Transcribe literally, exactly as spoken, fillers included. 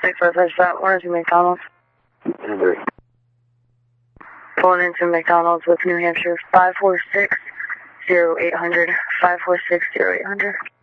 six five five shot, where's your McDonald's? Henry. Pulling into McDonald's with New Hampshire, five four six zero eight hundred, five four six zero eight hundred.